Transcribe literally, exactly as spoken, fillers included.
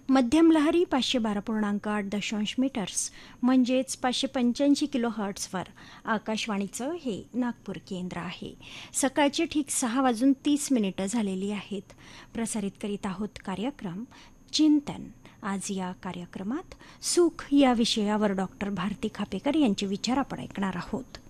मध्यम लहरी पाचशे बारा पूर्णांक आठ दशांश मीटर्स म्हणजेच पाचशे पंच्याऐंशी किलो हर्ट्सवर आकाशवाणीचं हे नागपूर केंद्र आहे. सकाळचे ठीक सहा वाजून तीस मिनिटं झालेली आहेत. प्रसारित करीत आहोत कार्यक्रम चिंतन. आज या कार्यक्रमात सुख या विषयावर डॉक्टर भारती खापेकर यांचे विचार आपण ऐकणार आहोत.